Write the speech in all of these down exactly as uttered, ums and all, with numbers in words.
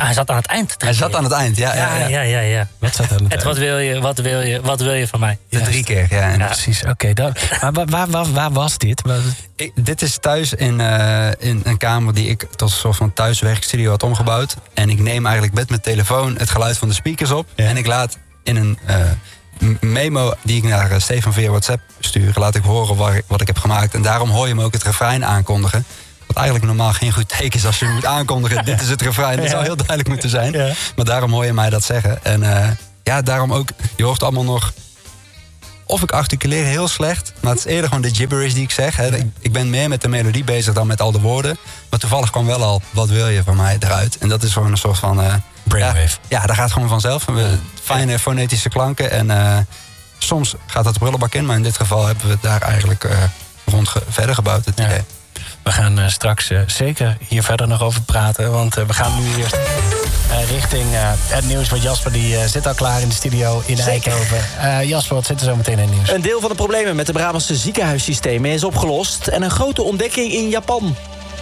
hij zat aan het eind. Hij zat aan het eind, ja. Ja, ja, ja. ja, ja. Wat zat aan het Het, eind? wat, wil je, wat, wil je, wat wil je van mij? De drie keer, ja. En Ja. Precies, oké. Okay, maar waar, waar, waar, waar was dit? Waar- ik, dit is thuis in, uh, in een kamer die ik tot een soort van thuiswerkstudio had omgebouwd. En ik neem eigenlijk met mijn telefoon het geluid van de speakers op. Ja. En ik laat in een uh, memo die ik naar uh, Stefan via WhatsApp stuur, laat ik horen waar, wat ik heb gemaakt. En daarom hoor je me ook het refrein aankondigen. Wat eigenlijk normaal geen goed teken is als je moet aankondigen. Dit is het refrein, dat zou heel duidelijk moeten zijn. Ja. Maar daarom hoor je mij dat zeggen. En uh, ja, daarom ook, je hoort allemaal nog... Of ik articuleer heel slecht, maar het is eerder gewoon de gibberish die ik zeg. Hè. Ik, ik ben meer met de melodie bezig dan met al de woorden. Maar toevallig kwam wel al, wat wil je van mij, eruit. En dat is gewoon een soort van... Uh, Brainwave. Ja, ja, dat gaat gewoon vanzelf. We, fijne fonetische klanken. En uh, soms gaat dat de prullenbak in. Maar in dit geval hebben we het daar eigenlijk uh, rond ge- verder gebouwd, het Ja. idee. We gaan uh, straks uh, zeker hier verder nog over praten. Want uh, we gaan nu eerst uh, richting uh, het nieuws. Want Jasper die, uh, zit al klaar in de studio in Zeker. Eindhoven. Uh, Jasper, wat zit er zo meteen in het nieuws? Een deel van de problemen met de Brabantse ziekenhuissystemen is opgelost. En een grote ontdekking in Japan.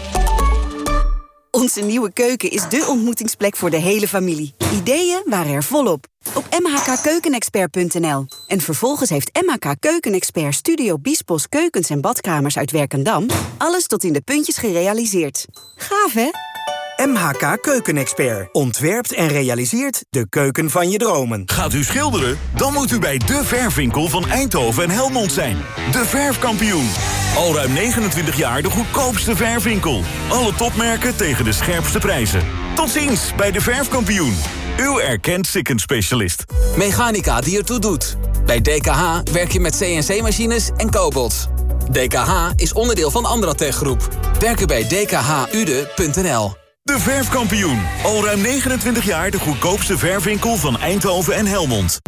Onze nieuwe keuken is dé ontmoetingsplek voor de hele familie. Ideeën waren er volop. Op m h k keukenexpert punt n l. En vervolgens heeft M H K Keukenexpert Studio Biesbos keukens en badkamers uit Werkendam alles tot in de puntjes gerealiseerd. Gaaf, hè? M H K Keukenexpert ontwerpt en realiseert de keuken van je dromen. Gaat u schilderen? Dan moet u bij De Verfwinkel van Eindhoven en Helmond zijn. De Verfkampioen. Al ruim negenentwintig jaar de goedkoopste verfwinkel. Alle topmerken tegen de scherpste prijzen. Tot ziens bij De Verfkampioen. Uw erkend sikkenspecialist. Mechanica die ertoe doet. Bij D K H werk je met C N C-machines en cobots. D K H is onderdeel van Andratech Groep. Werken bij d k h ude punt n l. De Verfkampioen. Al ruim negenentwintig jaar de goedkoopste verfwinkel van Eindhoven en Helmond.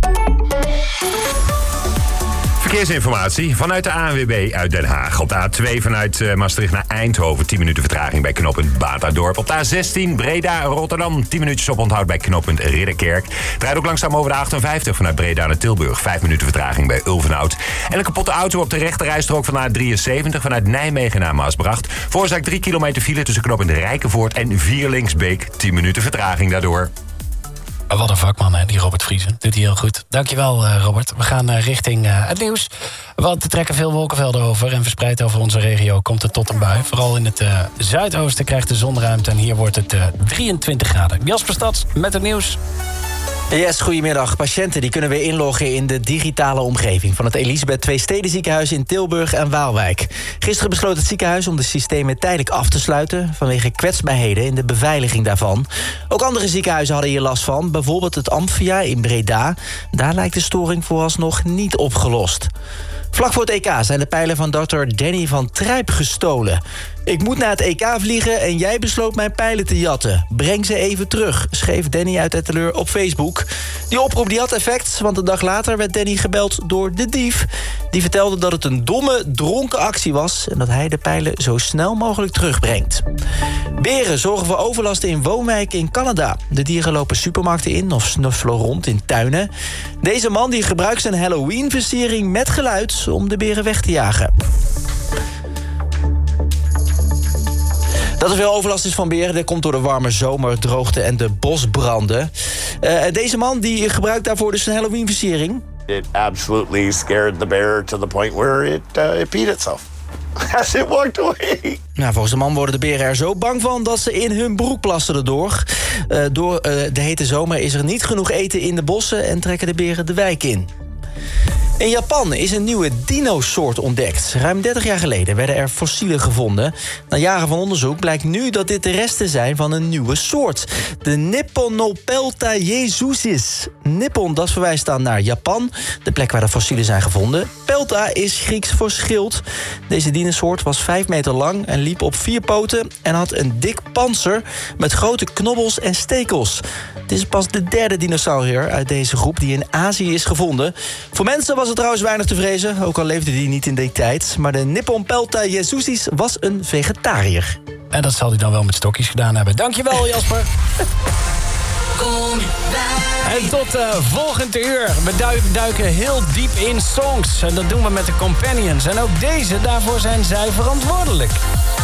Verkeersinformatie vanuit de A N W B uit Den Haag. Op de A twee vanuit uh, Maastricht naar Eindhoven. tien minuten vertraging bij knooppunt Batadorp. Op de A zestien Breda-Rotterdam. tien minuutjes oponthoud bij knooppunt Ridderkerk. Draait ook langzaam over de achtenvijftig vanuit Breda naar Tilburg. vijf minuten vertraging bij Ulvenhout. En een kapotte auto op de rechterrijstrook van de A drieënzeventig vanuit Nijmegen naar Maasbracht. Veroorzaakt drie kilometer file tussen knooppunt Rijkenvoort en Vierlinksbeek. tien minuten vertraging daardoor. Oh, wat een vakman, hè, die Robert Vriesen. Doet hij heel goed. Dankjewel, uh, Robert. We gaan uh, richting uh, het nieuws. Want er trekken veel wolkenvelden over. En verspreid over onze regio komt het tot een bui. Vooral in het uh, zuidoosten krijgt de zon ruimte. En hier wordt het uh, drieëntwintig graden. Jasper Stads met het nieuws. Yes, goedemiddag. Patiënten die kunnen weer inloggen in de digitale omgeving van het Elisabeth Twee Steden ziekenhuis in Tilburg en Waalwijk. Gisteren besloot het ziekenhuis om de systemen tijdelijk af te sluiten vanwege kwetsbaarheden in de beveiliging daarvan. Ook andere ziekenhuizen hadden hier last van, bijvoorbeeld het Amphia in Breda. Daar lijkt de storing vooralsnog niet opgelost. Vlak voor het E K zijn de pijlen van dokter Danny van Trijp gestolen. Ik moet naar het E K vliegen en jij besloot mijn pijlen te jatten. Breng ze even terug, schreef Danny uit Etteleur op Facebook. Die oproep die had effect, want een dag later werd Danny gebeld door de dief. Die vertelde dat het een domme, dronken actie was en dat hij de pijlen zo snel mogelijk terugbrengt. Beren zorgen voor overlast in woonwijken in Canada. De dieren lopen supermarkten in of snuffelen rond in tuinen. Deze man die gebruikt zijn Halloween-versiering met geluid om de beren weg te jagen. Dat er veel overlast is van beren, dat komt door de warme zomer, droogte en de bosbranden. Uh, deze man die gebruikt daarvoor dus een Halloween-versiering. It absolutely scared the bear to the point where it, uh, it peed itself. As it walked away. Nou, volgens de man worden de beren er zo bang van dat ze in hun broek plassen erdoor. Uh, door uh, de hete zomer is er niet genoeg eten in de bossen en trekken de beren de wijk in. In Japan is een nieuwe dino-soort ontdekt. Ruim dertig jaar geleden werden er fossielen gevonden. Na jaren van onderzoek blijkt nu dat dit de resten zijn van een nieuwe soort. De Nipponopelta jesusis. Nippon, dat verwijst dan naar Japan, de plek waar de fossielen zijn gevonden. Pelta is Grieks voor schild. Deze dinosoort was vijf meter lang en liep op vier poten en had een dik pantser met grote knobbels en stekels. Dit is pas de derde dinosaurier uit deze groep die in Azië is gevonden. Voor mensen was het trouwens weinig te vrezen, ook al leefde die niet in die tijd. Maar de Nipponopelta jesusis was een vegetariër. En dat zal hij dan wel met stokjes gedaan hebben. Dankjewel, Jasper. En tot uh, volgend uur. We du- duiken heel diep in songs. En dat doen we met de Companions. En ook deze, daarvoor zijn zij verantwoordelijk.